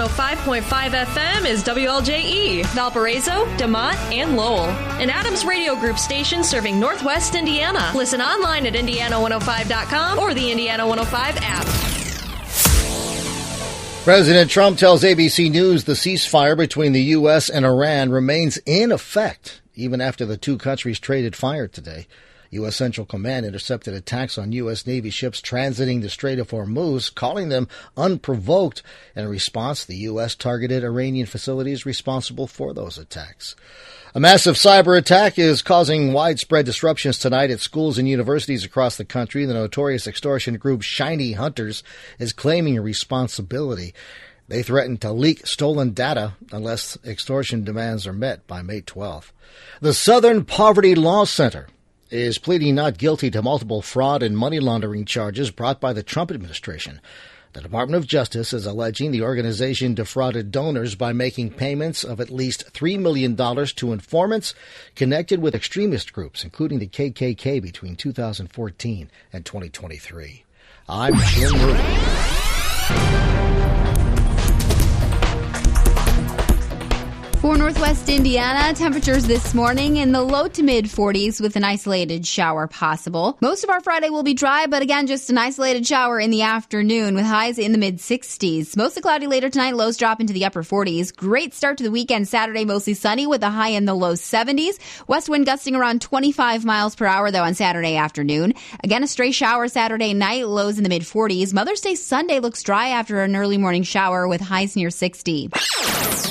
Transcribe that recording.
105.5 FM is WLJE, Valparaiso, DeMont, and Lowell. An Adams Radio Group station serving Northwest Indiana. Listen online at Indiana105.com or the Indiana 105 app. President Trump tells ABC News the ceasefire between the U.S. and Iran remains in effect, even after the two countries traded fire today. U.S. Central Command intercepted attacks on U.S. Navy ships transiting the Strait of Hormuz, calling them unprovoked. In response, the U.S. targeted Iranian facilities responsible for those attacks. A massive cyber attack is causing widespread disruptions tonight at schools and universities across the country. The notorious extortion group Shiny Hunters is claiming responsibility. They threaten to leak stolen data unless extortion demands are met by May 12th. The Southern Poverty Law Center is pleading not guilty to multiple fraud and money laundering charges brought by the Trump administration. The Department of Justice is alleging the organization defrauded donors by making payments of at least $3 million to informants connected with extremist groups, including the KKK, between 2014 and 2023. I'm Jim Rubin. For Northwest Indiana, temperatures this morning in the low to mid 40s with an isolated shower possible. Most of our Friday will be dry, but again, just an isolated shower in the afternoon with highs in the mid 60s. Mostly cloudy later tonight, lows drop into the upper 40s. Great start to the weekend Saturday, mostly sunny with a high in the low 70s. West wind gusting around 25 miles per hour though on Saturday afternoon. Again, a stray shower Saturday night, lows in the mid 40s. Mother's Day Sunday looks dry after an early morning shower with highs near 60.